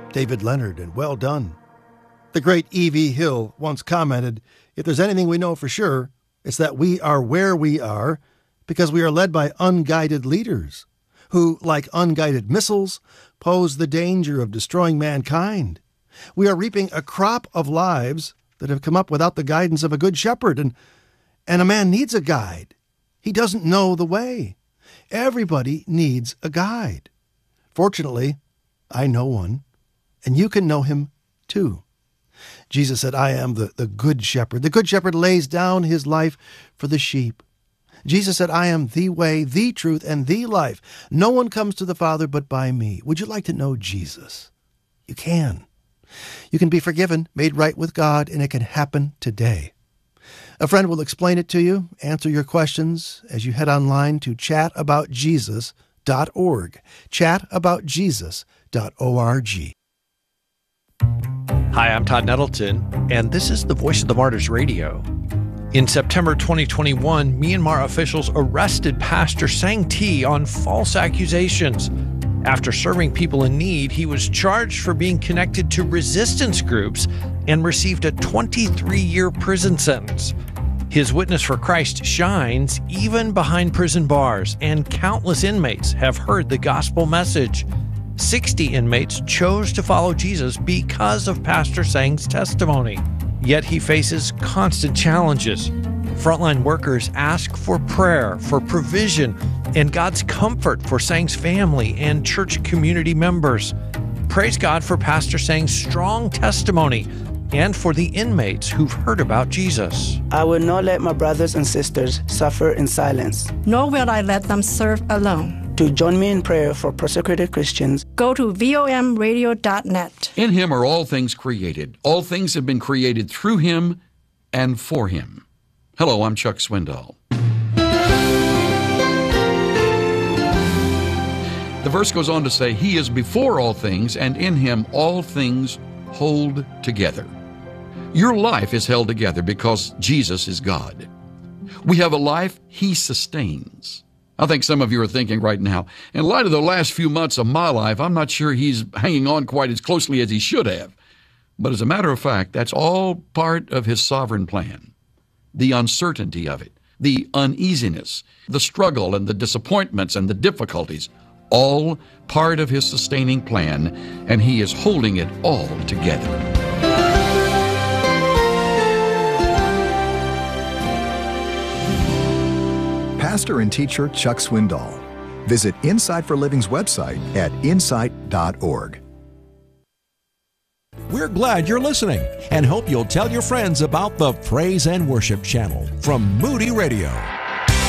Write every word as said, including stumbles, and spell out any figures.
David Leonard, and well done. The great E V. Hill once commented, if there's anything we know for sure, it's that we are where we are because we are led by unguided leaders who, like unguided missiles, pose the danger of destroying mankind. We are reaping a crop of lives that have come up without the guidance of a good shepherd, and, and a man needs a guide. He doesn't know the way. Everybody needs a guide. Fortunately, I know one, and you can know him too. Jesus said, I am the, the good shepherd. The good shepherd lays down his life for the sheep. Jesus said, I am the way, the truth, and the life. No one comes to the Father but by me. Would you like to know Jesus? You can. You can be forgiven, made right with God, and it can happen today. A friend will explain it to you, answer your questions as you head online to chat about jesus dot org. chat about jesus dot org. Hi, I'm Todd Nettleton, and this is the Voice of the Martyrs Radio. In September twenty twenty-one, Myanmar officials arrested Pastor Sang Thi on false accusations. After serving people in need, he was charged for being connected to resistance groups and received a twenty-three-year prison sentence. His witness for Christ shines even behind prison bars, and countless inmates have heard the gospel message. sixty inmates chose to follow Jesus because of Pastor Sang's testimony. Yet he faces constant challenges. Frontline workers ask for prayer, for provision, and God's comfort for Sang's family and church community members. Praise God for Pastor Sang's strong testimony and for the inmates who've heard about Jesus. I will not let my brothers and sisters suffer in silence. Nor will I let them serve alone. To join me in prayer for persecuted Christians, go to vom radio dot net. In him are all things created. All things have been created through him and for him. Hello, I'm Chuck Swindoll. The verse goes on to say, He is before all things, and in him all things hold together. Your life is held together because Jesus is God. We have a life He sustains. I think some of you are thinking right now, in light of the last few months of my life, I'm not sure He's hanging on quite as closely as He should have. But as a matter of fact, that's all part of His sovereign plan. The uncertainty of it, the uneasiness, the struggle and the disappointments and the difficulties, all part of His sustaining plan, and He is holding it all together. Pastor and teacher Chuck Swindoll. Visit Insight for Living's website at insight dot org. We're glad you're listening and hope you'll tell your friends about the Praise and Worship channel from Moody Radio.